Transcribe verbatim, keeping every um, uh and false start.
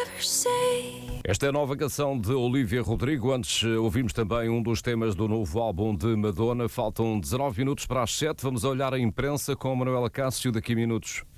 Esta é a nova canção de Olivia Rodrigo. Antes ouvimos também um dos temas do novo álbum de Madonna. Faltam dezanove minutos para as sete. Vamos olhar a imprensa com a Manuela Cássio daqui a minutos.